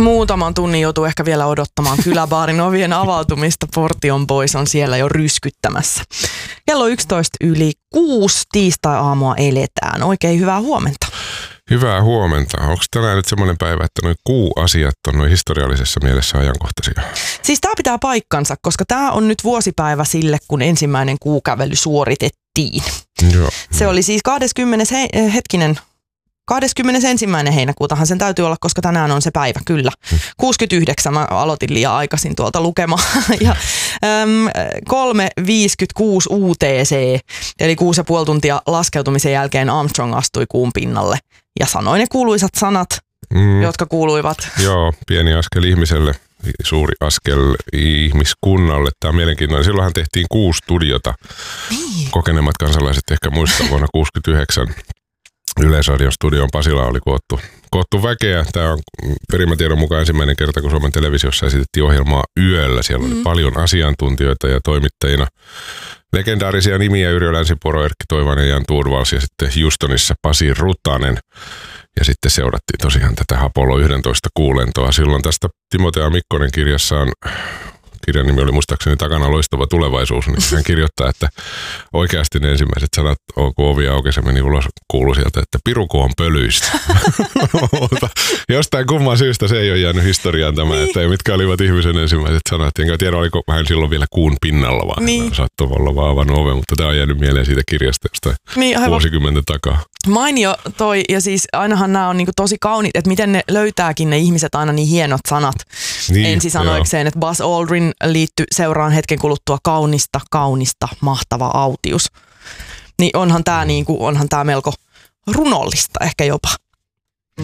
muutaman tunnin joutuu ehkä vielä odottamaan kyläbaarin ovien avautumista. Portion Boys on siellä jo ryskyttämässä. Kello 11:06 tiistai-aamua eletään. Oikein hyvää huomenta. Hyvää huomenta. Onko tänään nyt semmoinen päivä, että noin kuuasiat on noin historiallisessa mielessä ajankohtaisia? Siis tämä pitää paikkansa, koska tämä on nyt vuosipäivä sille, kun ensimmäinen kuukävely suoritettiin. Joo. Se oli siis 21. heinäkuutahan sen täytyy olla, koska tänään on se päivä, kyllä. 69 mä aloitin liian aikaisin tuolta lukemaan. Ja 3:56 UTC, eli 6,5 tuntia laskeutumisen jälkeen Armstrong astui kuun pinnalle ja sanoi ne kuuluisat sanat, jotka kuuluivat. Joo, pieni askel ihmiselle, suuri askel ihmiskunnalle. Tämä on mielenkiintoinen. Silloinhan tehtiin 6 studiota. Niin. Kokeneemmat kansalaiset ehkä muistaa vuonna 1969. Yleisradion studion Pasila oli koottu väkeä. Tämä on perimätiedon mukaan ensimmäinen kerta, kun Suomen televisiossa esitettiin ohjelmaa yöllä. Siellä oli paljon asiantuntijoita ja toimittajina. Legendaarisia nimiä: Yrjö Länsipuro, Erkki Toivanen, Jan Thorvals ja sitten Houstonissa Pasi Rutanen. Ja sitten seurattiin tosiaan tätä Apollo 11 kuulentoa. Silloin tästä Timotea Mikkonen kirjassaan, kirjan nimi oli muistaakseni Takana loistava tulevaisuus, niin hän kirjoittaa, että oikeasti ne ensimmäiset sanat, kun ovi auki, se meni ulos, kuului sieltä, että piruko on pölyistä. Jostain kumman syystä se ei ole jäänyt historiaan tämä, että mitkä olivat ihmisen ensimmäiset sanat. Enkä tiedä, oliko hän silloin vielä kuun pinnalla, vaan niin. Saattoi olla vaan avannut oven, mutta tämä on jäänyt mieleen siitä kirjasta jostain vuosikymmenen takaa. Mainio toi, ja siis ainahan nämä on niinku tosi kauniit, että miten ne löytääkin ne ihmiset aina niin hienot sanat ensisanoikseen, että Buzz Aldrin liittyi seuraan hetken kuluttua kaunista, mahtava autius. Niin onhan tämä melko runollista ehkä jopa.